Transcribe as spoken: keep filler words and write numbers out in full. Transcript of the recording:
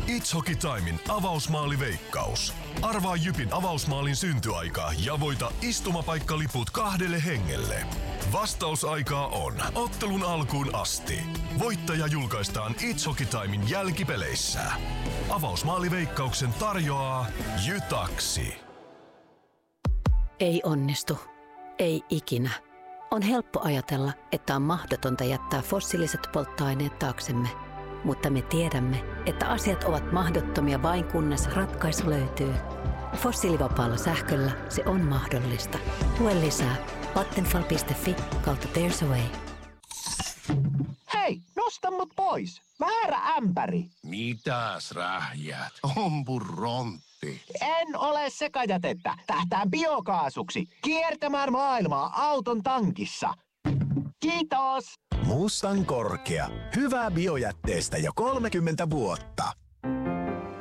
It's Hockey Timein avausmaaliveikkaus. Arvaa Jypin avausmaalin syntyaika ja voita istumapaikaliput kahdelle hengelle. Vastausaikaa on ottelun alkuun asti. Voittaja julkaistaan It's Hockey Timein jälkipeleissä. Avausmaaliveikkauksen tarjoaa Jytaksi. Ei onnistu. Ei ikinä. On helppo ajatella, että on mahdotonta jättää fossiiliset polttoaineet taaksemme. Mutta me tiedämme, että asiat ovat mahdottomia vain kunnes ratkaisu löytyy. Fossiilivapaalla sähköllä se on mahdollista. Lue lisää vattenfall piste fi kautta There's a Way. Hei, nosta mut pois. Väärä ämpäri. Mitäs rähjät? Ompurontti. En ole sekajätettä. Tähtään biokaasuksi. Kiertämään maailmaa auton tankissa. Kiitos. Mustan korkea. Hyvää biojätteestä jo kolmekymmentä vuotta.